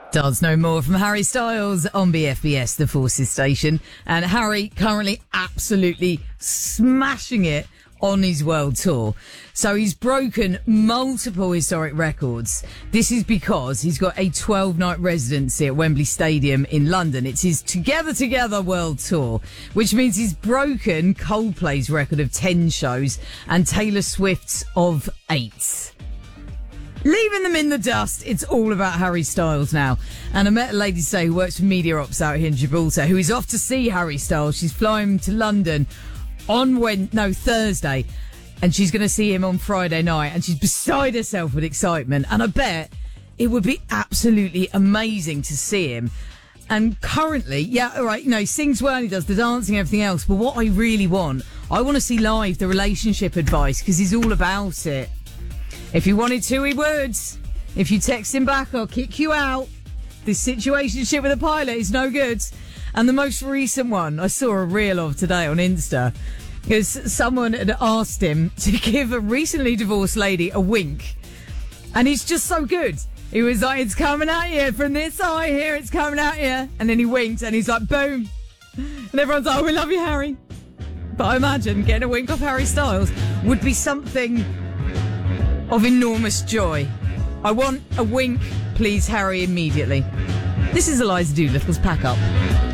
Dance No More from Harry Styles on BFBS, the Forces station. And Harry currently absolutely smashing it on his world tour. So he's broken multiple historic records. This is because he's got a 12-night residency at Wembley Stadium in London. It's his Together world tour, which means he's broken Coldplay's record of 10 shows and Taylor Swift's of 8. Leaving them in the dust, it's all about Harry Styles now. And I met a lady today who works for Media Ops out here in Gibraltar who is off to see Harry Styles. She's flying to London on Thursday, and she's going to see him on Friday night, and she's beside herself with excitement. And I bet it would be absolutely amazing to see him. And currently, he sings well, he does the dancing and everything else, but what I really want, I want to see live the relationship advice, because he's all about it. If he wanted to, he would. If you text him back, I'll kick you out. This situationship with a pilot is no good. And the most recent one I saw a reel of today on Insta, because someone had asked him to give a recently divorced lady a wink. And he's just so good. He was like, it's coming at you from this eye here, it's coming at you. And then he winked and he's like, boom. And everyone's like, oh, we love you, Harry. But I imagine getting a wink off Harry Styles would be something of enormous joy. I want a wink, please, Harry, immediately. This is Eliza Doolittle's Pack Up.